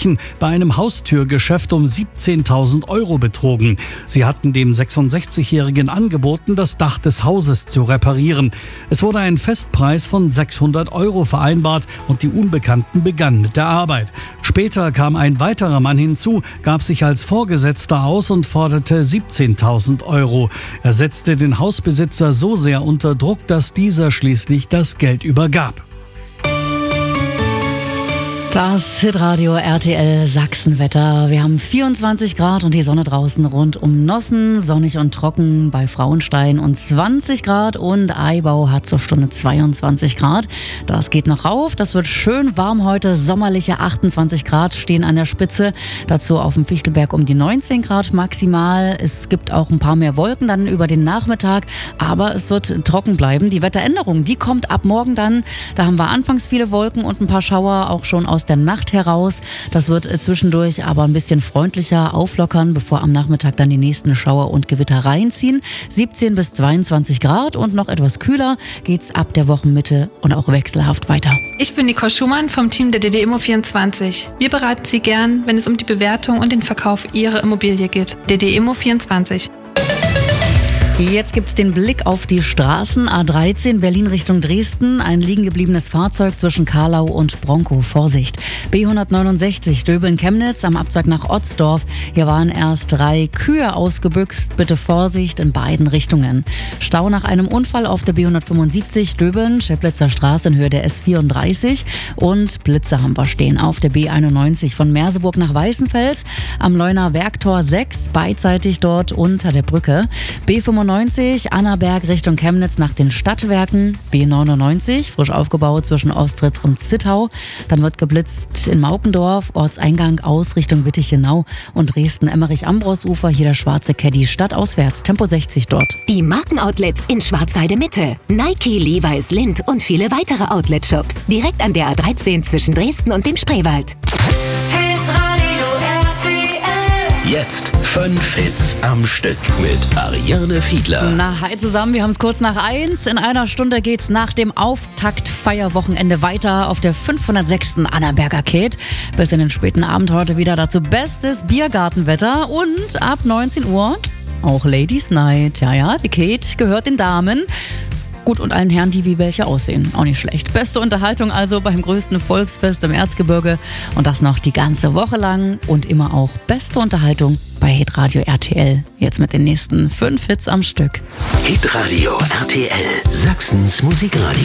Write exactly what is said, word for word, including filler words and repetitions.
München bei einem Haustürgeschäft um siebzehntausend Euro betrogen. Sie hatten dem sechsundsechzigjährigen angeboten, das Dach des Hauses zu reparieren. Es wurde ein Festpreis von sechshundert Euro vereinbart und die Unbekannten begannen mit der Arbeit. Später kam ein weiterer Mann hinzu, gab sich als Vorgesetzter aus und forderte siebzehntausend Euro. Er setzte den Hausbesitzer so sehr unter Druck, dass dieser schließlich das Geld übergab. Das Hitradio R T L Sachsenwetter. Wir haben vierundzwanzig Grad und die Sonne draußen rund um Nossen, sonnig und trocken bei Frauenstein und zwanzig Grad und Eibau hat zur Stunde zweiundzwanzig Grad. Das geht noch rauf, das wird schön warm heute, sommerliche achtundzwanzig Grad stehen an der Spitze. Dazu auf dem Fichtelberg um die neunzehn Grad maximal. Es gibt auch ein paar mehr Wolken dann über den Nachmittag, aber es wird trocken bleiben. Die Wetteränderung, die kommt ab morgen dann. Da haben wir anfangs viele Wolken und ein paar Schauer, auch schon aus der Nacht heraus. Das wird zwischendurch aber ein bisschen freundlicher auflockern, bevor am Nachmittag dann die nächsten Schauer und Gewitter reinziehen. siebzehn bis zweiundzwanzig Grad und noch etwas kühler geht's ab der Wochenmitte und auch wechselhaft weiter. Ich bin Nicole Schumann vom Team der D D Immo vierundzwanzig. Wir beraten Sie gern, wenn es um die Bewertung und den Verkauf Ihrer Immobilie geht. D D Immo vierundzwanzig. Jetzt gibt's den Blick auf die Straßen. A dreizehn Berlin Richtung Dresden. Ein liegen gebliebenes Fahrzeug zwischen Karlau und Bronkow. Vorsicht. B hundertneunundsechzig Döbeln-Chemnitz am Abzweig nach Otzdorf. Hier waren erst drei Kühe ausgebüxt. Bitte Vorsicht in beiden Richtungen. Stau nach einem Unfall auf der B hundertfünfundsiebzig Döbeln, Scheplitzer Straße in Höhe der S vierunddreißig. Und Blitze haben wir stehen auf der B einundneunzig von Merseburg nach Weißenfels. Am Leuner Werktor sechs, beidseitig dort unter der Brücke. B fünfundneunzig Annaberg Richtung Chemnitz nach den Stadtwerken. B neunundneunzig, frisch aufgebaut zwischen Ostritz und Zittau. Dann wird geblitzt in Maukendorf, Ortseingang aus Richtung Wittichenau und Dresden-Emmerich-Ambros-Ufer. Hier der schwarze Caddy stadtauswärts, Tempo sechzig dort. Die Markenoutlets in Schwarzheide Mitte. Nike, Levi's, Lindt und viele weitere Outlet-Shops. Direkt an der A dreizehn zwischen Dresden und dem Spreewald. Jetzt fünf Hits am Stück mit Ariane Fiedler. Na, hi zusammen, wir haben es kurz nach eins. In einer Stunde geht's nach dem Auftakt-Feierwochenende weiter auf der fünfhundertsechsten Annaberger Kate. Bis in den späten Abend heute wieder dazu bestes Biergartenwetter und ab neunzehn Uhr auch Ladies Night. Ja, ja, die Kate gehört den Damen. Gut, und allen Herren, die wie welche aussehen. Auch nicht schlecht. Beste Unterhaltung also beim größten Volksfest im Erzgebirge. Und das noch die ganze Woche lang. Und immer auch beste Unterhaltung bei Hitradio R T L. Jetzt mit den nächsten fünf Hits am Stück. Hitradio R T L, Sachsens Musikradio.